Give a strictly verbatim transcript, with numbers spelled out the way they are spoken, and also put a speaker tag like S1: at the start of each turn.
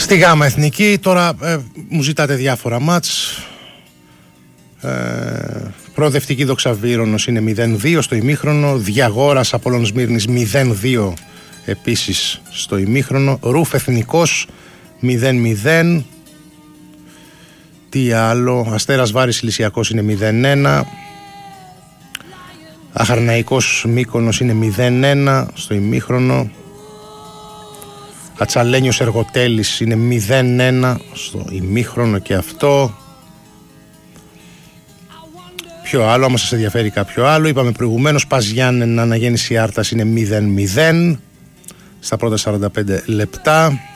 S1: Στη Γάμα Εθνική τώρα ε, μου ζητάτε διάφορα μάτς. ε, Προοδευτική Δόξα Βύρονος είναι μηδέν δύο στο ημίχρονο. Διαγόρας Απόλλων Σμύρνης μηδέν δύο επίσης στο ημίχρονο. Ρουφ Εθνικός μηδέν μηδέν. Τι άλλο? Αστέρας Βάρης Ηλυσιακός είναι μηδέν ένα. Αχαρναϊκός Μύκονος είναι μηδέν ένα στο ημίχρονο. Ατσαλένιος Εργοτέλης είναι μηδέν ένα στο ημίχρονο και αυτό. Ποιο άλλο, άμα σας ενδιαφέρει κάποιο άλλο? Είπαμε προηγουμένως, Πας Γιάννενα Αναγέννηση Άρτας είναι μηδέν μηδέν στα πρώτα σαράντα πέντε λεπτά.